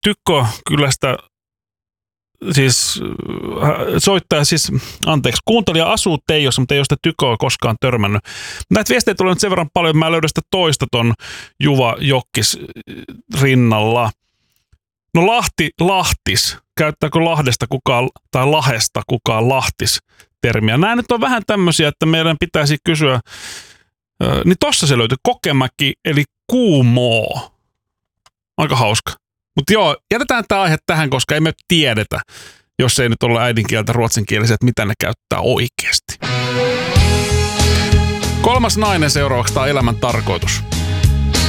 Tykko kylästä siis soittaja, kuuntelija asuu Teijossa, mutta ei ole sitä Tykoa koskaan törmännyt. Näitä viestejä tulee nyt sen verran paljon, mä löydän sitä toista ton Juva Jokkis rinnalla. No Lahtis. Käyttääkö Lahdesta kukaan, tai Lahesta kukaan Lahtis termiä? Nämä nyt on vähän tämmöisiä, että meidän pitäisi kysyä, niin tossa se löytyy Kokemäki, eli Kuumoo. Aika hauska. Mutta joo, jätetään tämä aihe tähän, koska ei me tiedetä, jos ei nyt ole äidinkieltä ruotsinkielisiä, että mitä ne käyttää oikeasti. 3. nainen seuraavaksi, tämä elämän tarkoitus.